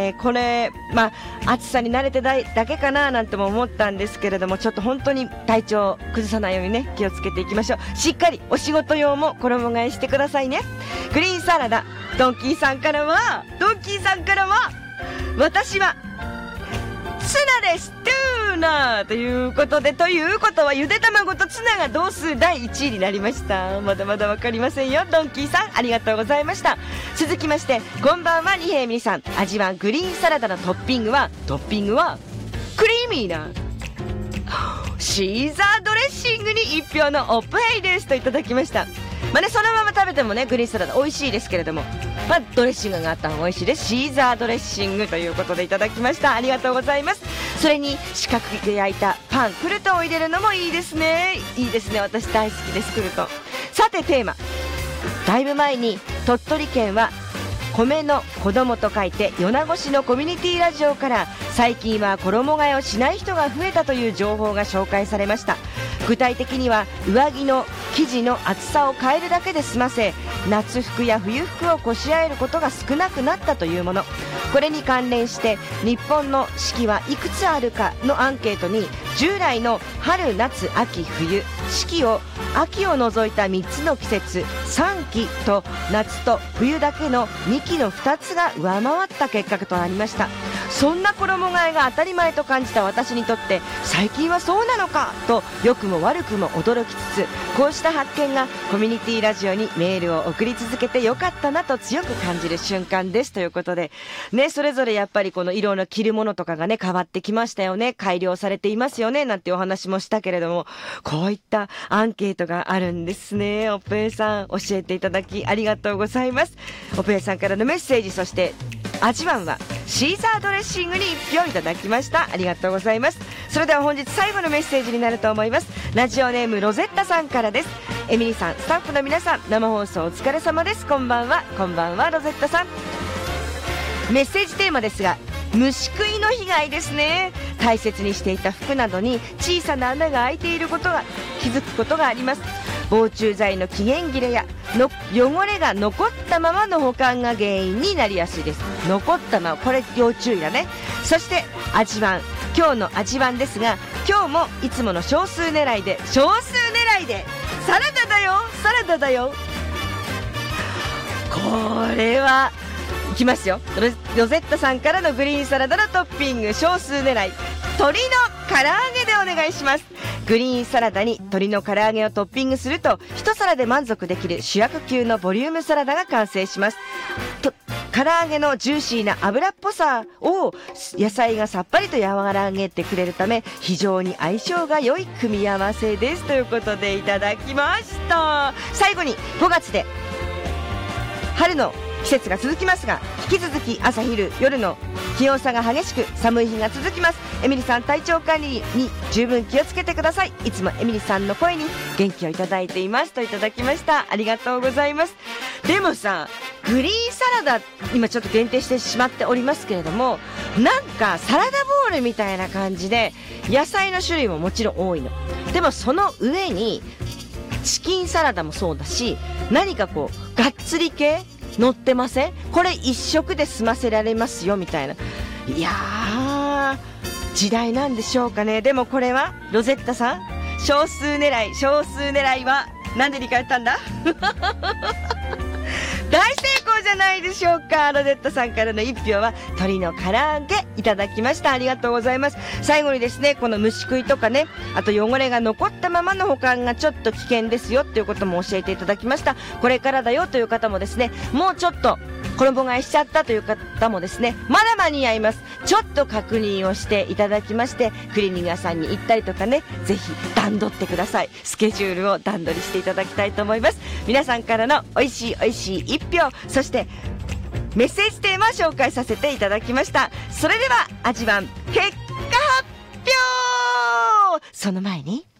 これ暑さに慣れてないだけかななんても思ったんですけれども、ちょっと本当に体調崩さないようにね、気をつけていきましょう。しっかりお仕事用も衣替えしてくださいね。グリーンサラダドンキーさんからは私はツナですトゥーナーということはゆで卵とツナが同数第1位になりました。まだまだわかりませんよ。ドンキーさんありがとうございました。続きましてこんばんは二平美さん。味はグリーンサラダのトッピングはクリーミーなシーザードレッシングに1票のオップヘイですといただきました。そのまま食べてもねグリーンサラダ美味しいですけれども、ドレッシングがあった方が美味しいです。シーザードレッシングということでいただきました。ありがとうございます。それに四角く焼いたパンクルトンを入れるのもいいですね。私大好きですクルトン。さてテーマ、だいぶ前に鳥取県は米の子供と書いて米子市のコミュニティラジオから最近は衣替えをしない人が増えたという情報が紹介されました。具体的には上着の生地の厚さを変えるだけで済ませ、夏服や冬服をこし合えることが少なくなったというもの。これに関連して日本の四季はいくつあるかのアンケートに、従来の春夏秋冬四季を秋を除いた3つの季節3季と夏と冬だけの2季の2つが上回った結果となりました。そんな衣替えが当たり前と感じた私にとって、最近はそうなのかと良くも悪くも驚きつつ、こうした発見がコミュニティラジオにメールを送り続けてよかったなと強く感じる瞬間ですということでね、それぞれやっぱりこの色の着るものとかがね変わってきましたよね。改良されていますよねなんてお話もしたけれども、こういったアンケートがあるんですね。おぺえさん教えていただきありがとうございます。おぺえさんからのメッセージ、そして味わんはシーザードレッシングに1票いただきました。ありがとうございます。それでは本日最後のメッセージになると思います。ラジオネームロゼッタさんからです。エミリさん、スタッフの皆さん、生放送お疲れ様です。こんばんはロゼッタさん。メッセージテーマですが、虫食いの被害ですね。大切にしていた服などに小さな穴が開いていることが気づくことがあります。防虫剤の期限切れや汚れが残ったままの保管が原因になりやすいです。残ったまま、これ要注意だね。そして味わん、今日の味わんですが、今日もいつもの少数狙いでサラダだよ。これはいきますよ。ロゼッタさんからのグリーンサラダのトッピング、少数狙い鶏の唐揚げでお願いします。グリーンサラダに鶏の唐揚げをトッピングすると、一皿で満足できる主役級のボリュームサラダが完成します。唐揚げのジューシーな油っぽさを野菜がさっぱりと和らげてくれるため、非常に相性が良い組み合わせですということでいただきました。最後に5月で春の季節が続きますが、引き続き朝昼夜の気温差が激しく寒い日が続きます。エミリさん、体調管理に十分気をつけてください。いつもエミリさんの声に元気をいただいていますといただきました。ありがとうございます。でもさ、グリーンサラダ今ちょっと限定してしまっておりますけれども、なんかサラダボウルみたいな感じで野菜の種類ももちろん多いの。でもその上にチキンサラダもそうだし、何かこうがっつり系乗ってません？これ一食で済ませられますよみたいな。いやー、時代なんでしょうかね。でもこれはロゼッタさん、少数狙いはなんで理解したんだ大成功じゃないでしょうか。ロゼッタさんからの1票は鶏の唐揚げいただきました。ありがとうございます。最後にですね、この虫食いとかね、あと汚れが残ったままの保管がちょっと危険ですよっていうことも教えていただきました。これからだよという方もですね、もうちょっと衣替えしちゃったという方もですね、まだ間に合います。ちょっと確認をしていただきまして、クリーニング屋さんに行ったりとかね、ぜひ段取ってください。スケジュールを段取りしていただきたいと思います。皆さんからの美味しい1票、そしてメッセージテーマを紹介させていただきました。それでは味わん結果発表。その前に